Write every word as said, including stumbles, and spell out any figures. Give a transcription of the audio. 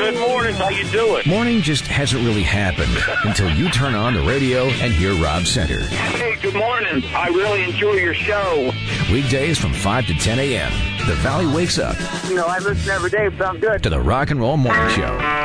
Good morning. How you doing? Morning just hasn't really happened until you turn on the radio and hear Rob Center. Hey, good morning. I really enjoy your show. Weekdays from five to ten a.m. The Valley wakes up. You know, I listen every day. It sounds good. To the Rock and Roll Morning Show.